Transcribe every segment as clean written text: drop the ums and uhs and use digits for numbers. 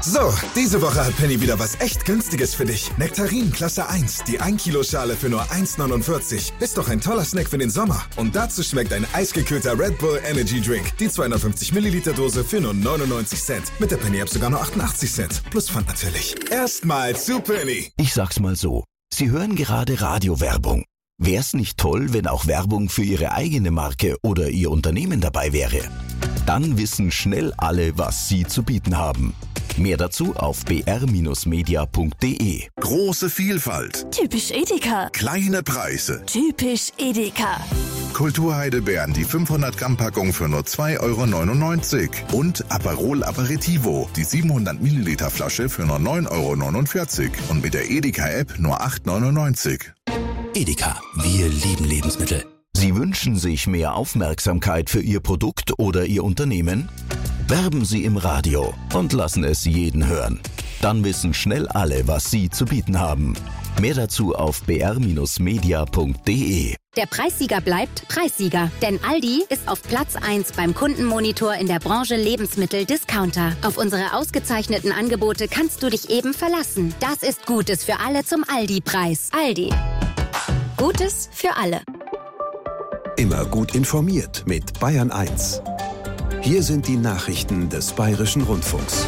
So, diese Woche hat Penny wieder was echt Günstiges für dich. Nektarin Klasse 1, die 1 Kilo Schale für nur 1,49. Ist doch ein toller Snack für den Sommer. Und dazu schmeckt ein eisgekühlter Red Bull Energy Drink. Die 250 Milliliter Dose für nur 99 Cent. Mit der Penny App sogar nur 88 Cent. Plus Pfand natürlich. Erstmal zu Penny. Ich sag's mal so. Sie hören gerade Radiowerbung. Wär's nicht toll, wenn auch Werbung für Ihre eigene Marke oder Ihr Unternehmen dabei wäre? Dann wissen schnell alle, was Sie zu bieten haben. Mehr dazu auf br-media.de. Große Vielfalt. Typisch Edeka. Kleine Preise. Typisch Edeka. Kulturheidelbeeren, die 500 Gramm Packung für nur 2,99 € und Aperol Aperitivo, die 700 Milliliter Flasche für nur 9,49 € und mit der Edeka-App nur 8,99 €. Edeka, wir lieben Lebensmittel. Sie wünschen sich mehr Aufmerksamkeit für Ihr Produkt oder Ihr Unternehmen? Werben Sie im Radio und lassen es jeden hören. Dann wissen schnell alle, was Sie zu bieten haben. Mehr dazu auf br-media.de. Der Preissieger bleibt Preissieger, denn Aldi ist auf Platz 1 beim Kundenmonitor in der Branche Lebensmittel-Discounter. Auf unsere ausgezeichneten Angebote kannst du dich eben verlassen. Das ist Gutes für alle zum Aldi-Preis. Aldi. Gutes für alle. Immer gut informiert mit Bayern 1. Hier sind die Nachrichten des Bayerischen Rundfunks.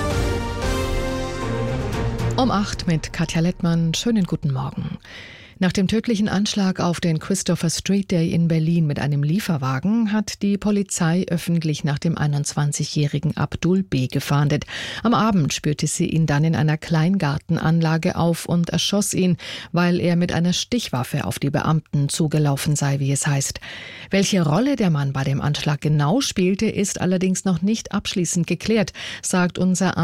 Um 8 mit Katja Lettmann. Schönen guten Morgen. Nach dem tödlichen Anschlag auf den Christopher Street Day in Berlin mit einem Lieferwagen hat die Polizei öffentlich nach dem 21-jährigen Abdul B. gefahndet. Am Abend spürte sie ihn dann in einer Kleingartenanlage auf und erschoss ihn, weil er mit einer Stichwaffe auf die Beamten zugelaufen sei, wie es heißt. Welche Rolle der Mann bei dem Anschlag genau spielte, ist allerdings noch nicht abschließend geklärt, sagt unser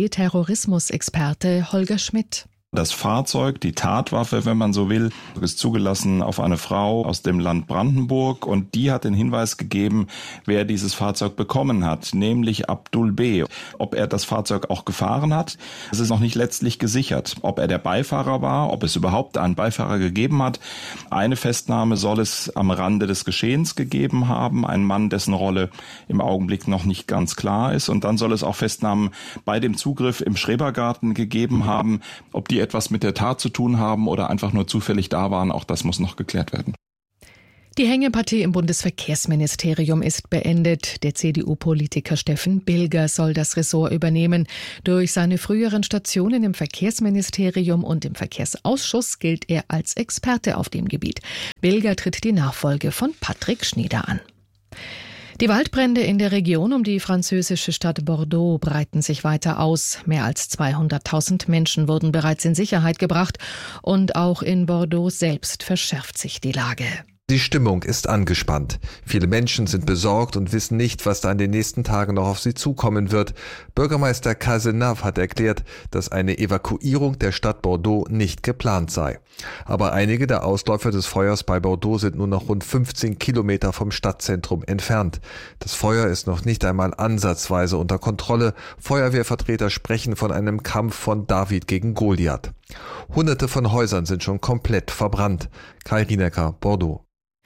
ARD-Terrorismusexperte Holger Schmidt. Das Fahrzeug, die Tatwaffe, wenn man so will, ist zugelassen auf eine Frau aus dem Land Brandenburg und die hat den Hinweis gegeben, wer dieses Fahrzeug bekommen hat, nämlich Abdul B. Ob er das Fahrzeug auch gefahren hat, das ist noch nicht letztlich gesichert. Ob er der Beifahrer war, ob es überhaupt einen Beifahrer gegeben hat. Eine Festnahme soll es am Rande des Geschehens gegeben haben, ein Mann, dessen Rolle im Augenblick noch nicht ganz klar ist. Und dann soll es auch Festnahmen bei dem Zugriff im Schrebergarten gegeben haben, ob die etwas mit der Tat zu tun haben oder einfach nur zufällig da waren, auch das muss noch geklärt werden. Die Hängepartie im Bundesverkehrsministerium ist beendet. Der CDU-Politiker Steffen Bilger soll das Ressort übernehmen. Durch seine früheren Stationen im Verkehrsministerium und im Verkehrsausschuss gilt er als Experte auf dem Gebiet. Bilger tritt die Nachfolge von Patrick Schnieder an. Die Waldbrände in der Region um die französische Stadt Bordeaux breiten sich weiter aus. Mehr als 200.000 Menschen wurden bereits in Sicherheit gebracht und auch in Bordeaux selbst verschärft sich die Lage. Die Stimmung ist angespannt. Viele Menschen sind besorgt und wissen nicht, was da in den nächsten Tagen noch auf sie zukommen wird. Bürgermeister Cazenave hat erklärt, dass eine Evakuierung der Stadt Bordeaux nicht geplant sei. Aber einige der Ausläufer des Feuers bei Bordeaux sind nur noch rund 15 Kilometer vom Stadtzentrum entfernt. Das Feuer ist noch nicht einmal ansatzweise unter Kontrolle. Feuerwehrvertreter sprechen von einem Kampf von David gegen Goliath. Hunderte von Häusern sind schon komplett verbrannt. Kai Rienecker, Bordeaux.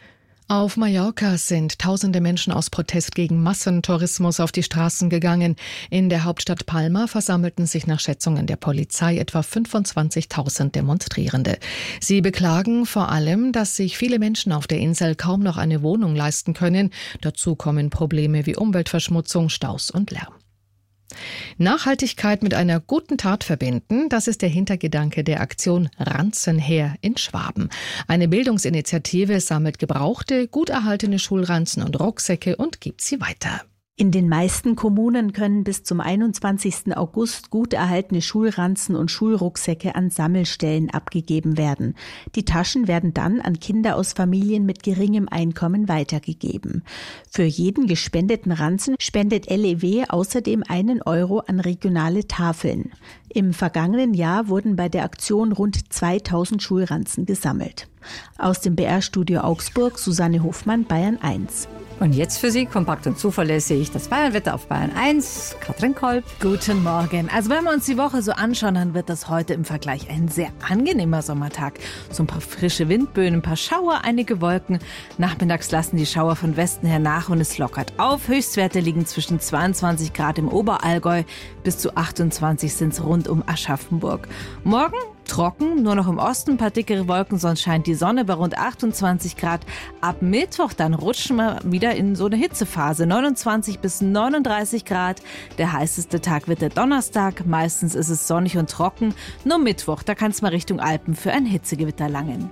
Auf Mallorca sind tausende Menschen aus Protest gegen Massentourismus auf die Straßen gegangen. In der Hauptstadt Palma versammelten sich nach Schätzungen der Polizei etwa 25.000 Demonstrierende. Sie beklagen vor allem, dass sich viele Menschen auf der Insel kaum noch eine Wohnung leisten können. Dazu kommen Probleme wie Umweltverschmutzung, Staus und Lärm. Nachhaltigkeit mit einer guten Tat verbinden, das ist der Hintergedanke der Aktion Ranzen her in Schwaben. Eine Bildungsinitiative sammelt gebrauchte, gut erhaltene Schulranzen und Rucksäcke und gibt sie weiter. In den meisten Kommunen können bis zum 21. August gut erhaltene Schulranzen und Schulrucksäcke an Sammelstellen abgegeben werden. Die Taschen werden dann an Kinder aus Familien mit geringem Einkommen weitergegeben. Für jeden gespendeten Ranzen spendet LEW außerdem 1 Euro an regionale Tafeln. Im vergangenen Jahr wurden bei der Aktion rund 2000 Schulranzen gesammelt. Aus dem BR-Studio Augsburg, Susanne Hofmann, Bayern 1. Und jetzt für Sie kompakt und zuverlässig das Bayernwetter auf Bayern 1. Katrin Kolb. Guten Morgen. Also wenn wir uns die Woche so anschauen, dann wird das heute im Vergleich ein sehr angenehmer Sommertag. So ein paar frische Windböen, ein paar Schauer, einige Wolken. Nachmittags lassen die Schauer von Westen her nach und es lockert auf. Höchstwerte liegen zwischen 22 Grad im Oberallgäu bis zu 28 sind es rund um Aschaffenburg. Morgen trocken, nur noch im Osten ein paar dickere Wolken, sonst scheint die Sonne bei rund 28 Grad. Ab Mittwoch dann rutschen wir wieder in so eine Hitzephase, 29 bis 39 Grad. Der heißeste Tag wird der Donnerstag, meistens ist es sonnig und trocken. Nur Mittwoch, da kann es mal Richtung Alpen für ein Hitzegewitter langen.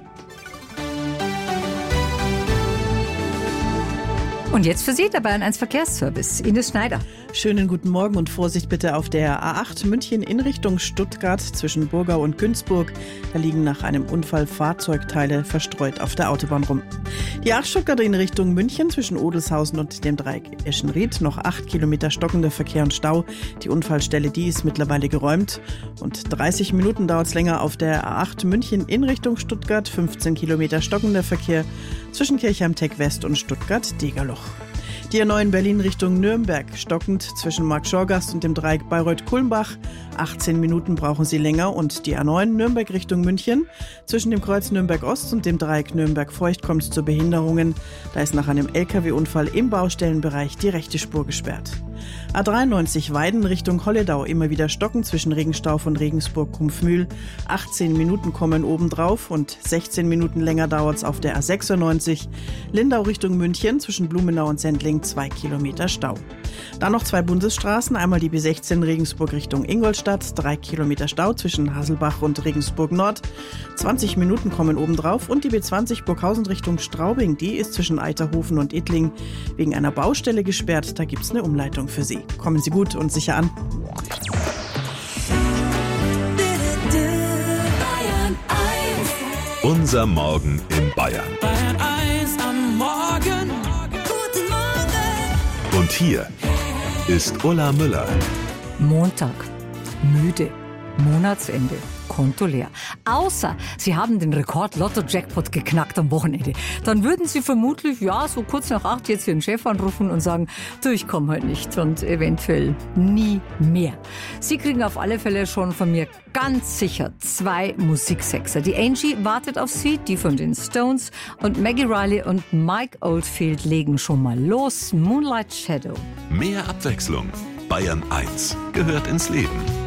Und jetzt für Sie der Bayern 1 Verkehrsservice. Ines Schneider. Schönen guten Morgen und Vorsicht bitte auf der A8 München in Richtung Stuttgart zwischen Burgau und Günzburg. Da liegen nach einem Unfall Fahrzeugteile verstreut auf der Autobahn rum. Die A8 Stuttgart in Richtung München zwischen Odelshausen und dem Dreieck Eschenried. Noch 8 Kilometer stockender Verkehr und Stau. Die Unfallstelle, die ist mittlerweile geräumt. Und 30 Minuten dauert es länger auf der A8 München in Richtung Stuttgart. 15 Kilometer stockender Verkehr zwischen Kirchheim-Tech West und Stuttgart-Degerloch. Die A9 Berlin Richtung Nürnberg, stockend zwischen Markt-Schorgast und dem Dreieck Bayreuth-Kulmbach. 18 Minuten brauchen Sie länger. Und die A9 Nürnberg Richtung München, zwischen dem Kreuz Nürnberg-Ost und dem Dreieck Nürnberg-Feucht kommt es zu Behinderungen. Da ist nach einem LKW-Unfall im Baustellenbereich die rechte Spur gesperrt. A93 Weiden Richtung Holledau, immer wieder stocken zwischen Regenstauf und Regensburg-Kumpfmühl. 18 Minuten kommen obendrauf und 16 Minuten länger dauert es auf der A96. Lindau Richtung München zwischen Blumenau und Sendling 2 Kilometer Stau. Dann noch 2 Bundesstraßen, einmal die B16 Regensburg Richtung Ingolstadt, 3 Kilometer Stau zwischen Haselbach und Regensburg Nord. 20 Minuten kommen obendrauf und die B20 Burghausen Richtung Straubing, die ist zwischen Eiterhofen und Ittling wegen einer Baustelle gesperrt. Da gibt es eine Umleitung für Sie. Kommen Sie gut und sicher an. Unser Morgen in Bayern. Bayern 1 am Morgen. Guten Morgen. Und hier ist Ulla Müller. Montag. Müde. Monatsende. Konto leer. Außer Sie haben den Rekord-Lotto-Jackpot geknackt am Wochenende. Dann würden Sie vermutlich, so kurz nach 8 jetzt Ihren Chef anrufen und sagen, du, ich komme heute nicht und eventuell nie mehr. Sie kriegen auf alle Fälle schon von mir ganz sicher 2 Musiksexer. Die Angie wartet auf Sie, die von den Stones, und Maggie Riley und Mike Oldfield legen schon mal los. Moonlight Shadow. Mehr Abwechslung. Bayern 1 gehört ins Leben.